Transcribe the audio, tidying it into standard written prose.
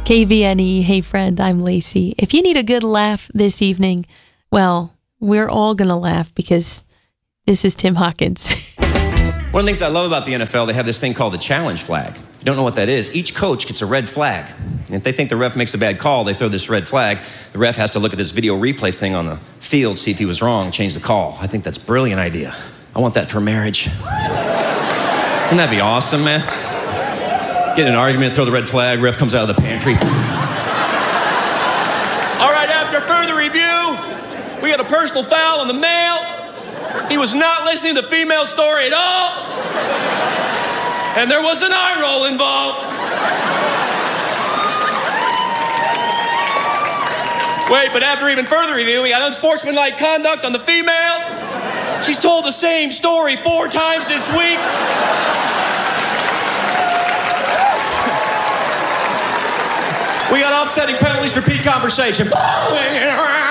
KVNE, hey friend, I'm Lacey. If you need a good laugh this evening, well, we're all going to laugh because this is Tim Hawkins. One of the things that I love about the NFL, they have this thing called the challenge flag. If you don't know what that is, each coach gets a red flag. And if they think the ref makes a bad call, they throw this red flag. The ref has to look at this video replay thing on the field, see if he was wrong, change the call. I think that's a brilliant idea. I want that for marriage. Wouldn't that be awesome, man? Get in an argument, throw the red flag, ref comes out of the pantry. All right, after further review, we got a personal foul on the male. He was not listening to the female story at all. And there was an eye roll involved. Wait, but after even further review, we got unsportsmanlike conduct on the female. She's told the same story 4 times this week. We got offsetting penalties for repeat conversation.